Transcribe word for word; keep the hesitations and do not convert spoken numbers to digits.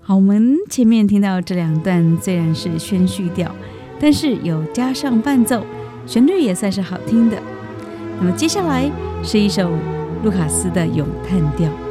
好，我们前面听到这两段虽然是宣叙调，但是有加上伴奏，旋律也算是好听的。那么接下来是一首路卡斯的咏叹调。